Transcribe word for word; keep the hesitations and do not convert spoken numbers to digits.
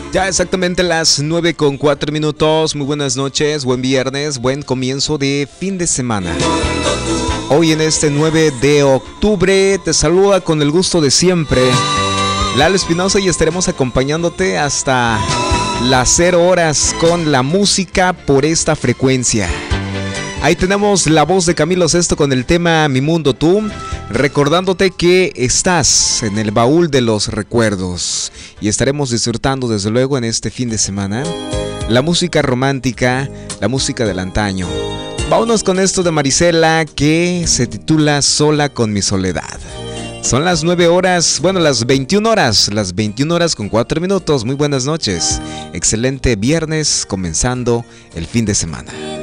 Ya exactamente las nueve con cuatro minutos. Muy buenas noches, buen viernes, buen comienzo de fin de semana. Hoy en este nueve de octubre te saluda con el gusto de siempre Lalo Espinosa y estaremos acompañándote hasta las cero horas con la música por esta frecuencia. Ahí tenemos la voz de Camilo Sesto con el tema Mi Mundo Tú, recordándote que estás en el baúl de los recuerdos y estaremos disfrutando desde luego en este fin de semana la música romántica, la música del antaño. Vámonos con esto de Marisela que se titula Sola con mi soledad. Son las nueve horas, bueno, las veintiuna horas, las veintiuna horas con cuatro minutos. Muy buenas noches, excelente viernes comenzando el fin de semana.